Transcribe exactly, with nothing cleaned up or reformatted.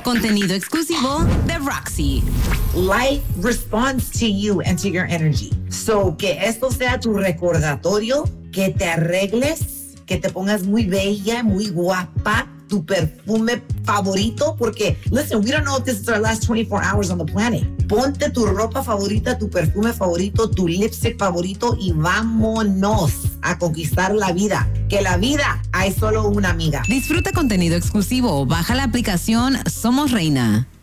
Contenido exclusivo de Roxy. Life responds to you and to your energy. So, que esto sea tu recordatorio, que te arregles, que te pongas muy bella, muy guapa, tu perfume favorito, porque, listen, we don't know if this is our last twenty-four hours on the planet. Ponte tu ropa favorita, tu perfume favorito, tu lipstick favorito y vámonos a conquistar la vida. Que la vida hay solo una amiga. Disfruta contenido exclusivo. Baja la aplicación Somos Reina.